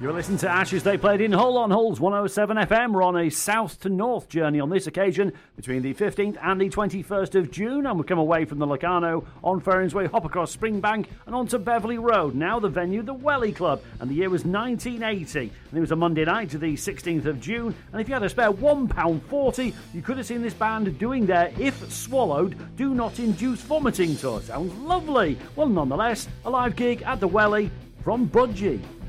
You're listening to Ashes. They played in Hull on Hull's 107 FM. We're on a south to north journey on this occasion between the 15th and the 21st of June, and we come away from the Locarno on Ferrings Way, hop across Springbank and onto Beverley Road. Now the venue, the Welly Club, and the year was 1980, and it was a Monday night to the 16th of June, and if you had a spare £1.40, you could have seen this band doing their If Swallowed Do Not Induce Vomiting tour. Sounds lovely. Well, nonetheless, a live gig at the Welly from Budgie.